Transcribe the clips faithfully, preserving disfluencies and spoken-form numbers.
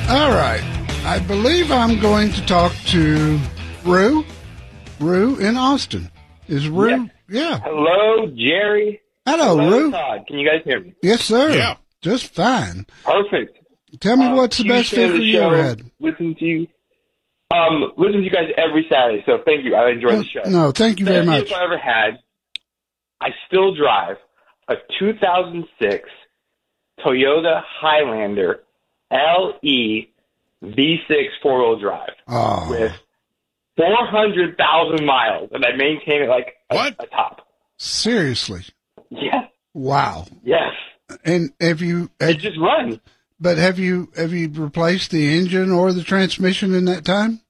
All right. I believe I'm going to talk to Rue. Rue in Austin. Is Rue? Yes. Yeah. Hello, Jerry. Hello, Hello, Rue. Todd. Can you guys hear me? Yes, sir. Yeah. Just fine. Perfect. Tell me Um, what's the huge best fan of vehicle the you show. ever had? Listen to you. Um, listen to you guys every Saturday, so thank you. I enjoy the show. No, thank you very Best much. vehicle I ever had, I still drive a two thousand six Toyota Highlander L E V six four-wheel drive Oh. with four hundred thousand miles, and I maintain it like a, What? a top. Seriously. Yes, Wow. yes. And have you, It have, just runs. but have you, have you replaced the engine or the transmission in that time?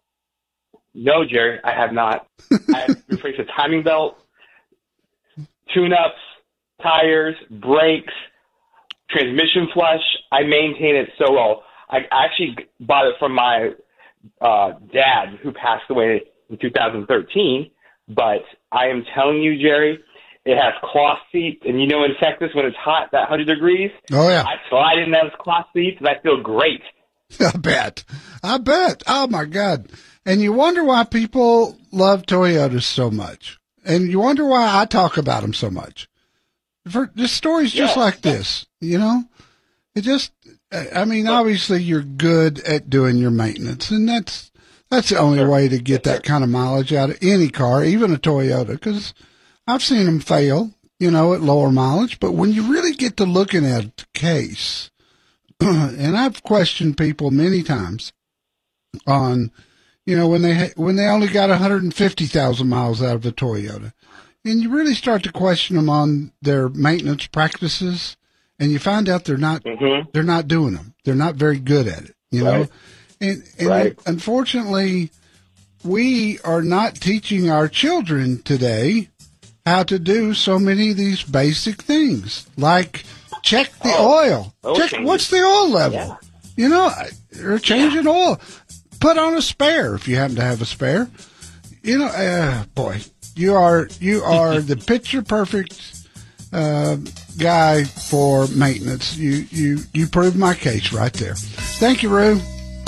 No, Jerry, I have not. I have replaced a timing belt, tune-ups, tires, brakes, transmission flush. I maintain it so well. I actually bought it from my uh, dad, who passed away in two thousand thirteen. But I am telling you, Jerry, it has cloth seats. And you know in Texas when it's hot, that one hundred degrees, Oh, yeah. I slide in those cloth seats, and I feel great. I bet. I bet. Oh, my God. And you wonder why people love Toyotas so much. And you wonder why I talk about them so much. For this story's just Yeah. like this, you know? It just, I mean, obviously you're good at doing your maintenance, and that's that's the only way to get that kind of mileage out of any car, even a Toyota, because I've seen them fail, you know, at lower mileage. But when you really get to looking at the case, and I've questioned people many times on, you know, when they ha- when they only got one hundred fifty thousand miles out of a Toyota, and you really start to question them on their maintenance practices, and you find out they're not Mm-hmm. they're not doing them. They're not very good at it, you know. Right. And, and Right. unfortunately, we are not teaching our children today how to do so many of these basic things, like check the Oh, oil. oil Check changes. what's the oil level. Yeah. You know, or changing oil. Put on a spare if you happen to have a spare. You know, uh, boy, you are you are the picture perfect uh, guy for maintenance. You you you proved my case right there. Thank you, Rue.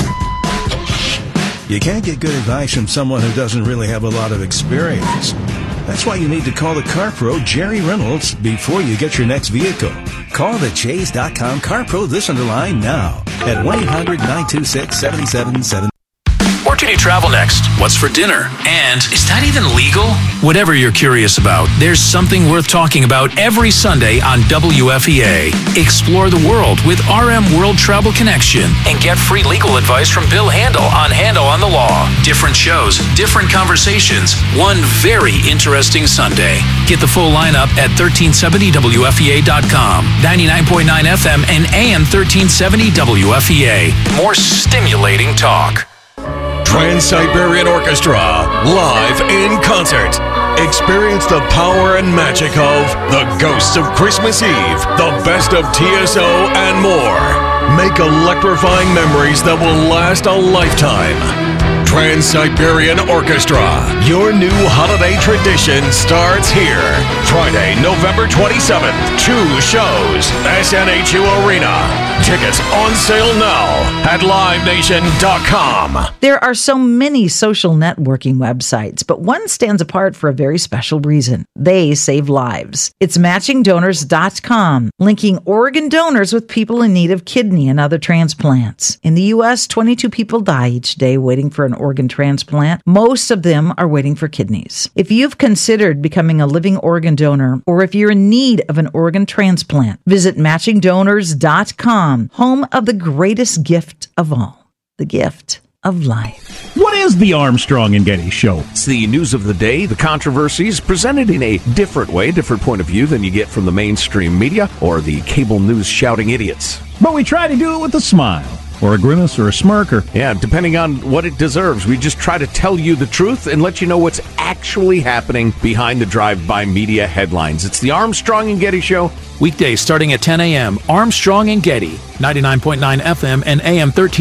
You can't get good advice from someone who doesn't really have a lot of experience. That's why you need to call the car pro, Jerry Reynolds, before you get your next vehicle. Call the Chase dot com Car Pro Listener line now at one eight hundred nine two six seven seven seven. Where can you travel next? What's for dinner? And is that even legal? Whatever you're curious about, there's something worth talking about every Sunday on W F E A. Explore the world with R M World Travel Connection and get free legal advice from Bill Handel on Handel on the Law. Different shows, different conversations, one very interesting Sunday. Get the full lineup at thirteen seventy W F E A dot com, ninety-nine point nine F M and A M thirteen seventy W F E A. More stimulating talk. Trans-Siberian Orchestra, live in concert. Experience the power and magic of The Ghosts of Christmas Eve, the best of T S O, and more. Make electrifying memories that will last a lifetime. Trans-Siberian Orchestra, your new holiday tradition starts here. Friday, November twenty-seventh, two shows, S N H U Arena. Tickets on sale now at live nation dot com. There are so many social networking websites, but one stands apart for a very special reason. They save lives. It's matching donors dot com, linking organ donors with people in need of kidney and other transplants. In the U S, twenty-two people die each day waiting for an organ transplant. Most of them are waiting for kidneys. If you've considered becoming a living organ donor, or if you're in need of an organ transplant, visit matching donors dot com, home of the greatest gift of all, the gift of life. What is the Armstrong and Getty Show? It's the news of the day, the controversies, presented in a different way, different point of view than you get from the mainstream media or the cable news shouting idiots. But we try to do it with a smile, or a grimace, or a smirk, or... Yeah, depending on what it deserves. We just try to tell you the truth and let you know what's actually happening behind the drive-by media headlines. It's the Armstrong and Getty Show. Weekdays starting at ten a.m. Armstrong and Getty, ninety-nine point nine F M and A M thirteen